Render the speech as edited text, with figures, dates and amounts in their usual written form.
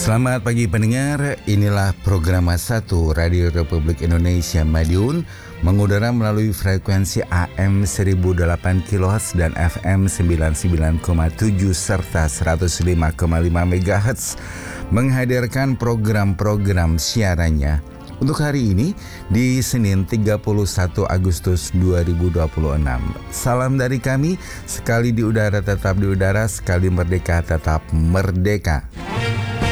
Selamat pagi pendengar, inilah program 1 Radio Republik Indonesia Madiun mengudara melalui frekuensi AM 1008 kHz dan FM 99,7 serta 105,5 MHz menghadirkan program-program siarannya untuk hari ini di Senin 31 Agustus 2026. Salam dari kami, sekali di udara tetap di udara, sekali merdeka tetap merdeka.